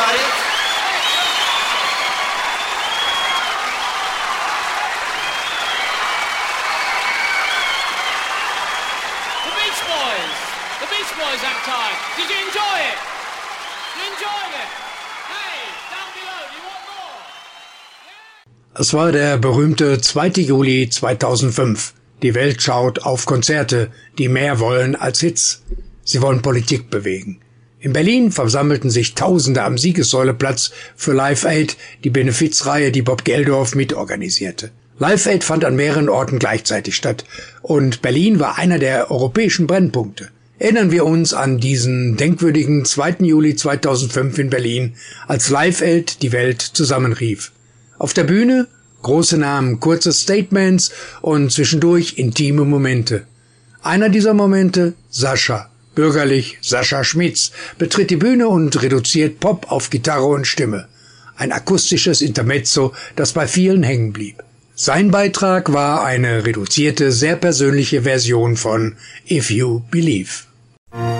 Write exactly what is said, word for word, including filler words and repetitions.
everybody. The Beach Boys. The Beach Boys that time. Did you enjoy it? You enjoyed it? Hey, down below, do you want more? Es war der berühmte zweite Juli zweitausendfünf. Die Welt schaut auf Konzerte, die mehr wollen als Hits. Sie wollen Politik bewegen. In Berlin versammelten sich Tausende am Siegessäuleplatz für Live Aid, die Benefizreihe, die Bob Geldof mitorganisierte. Live Aid fand an mehreren Orten gleichzeitig statt und Berlin war einer der europäischen Brennpunkte. Erinnern wir uns an diesen denkwürdigen zweiten Juli zweitausendfünf in Berlin, als Live Aid die Welt zusammenrief. Auf der Bühne große Namen, kurze Statements und zwischendurch intime Momente. Einer dieser Momente, Sascha, bürgerlich Sascha Schmitz, betritt die Bühne und reduziert Pop auf Gitarre und Stimme. Ein akustisches Intermezzo, das bei vielen hängen blieb. Sein Beitrag war eine reduzierte, sehr persönliche Version von If You Believe.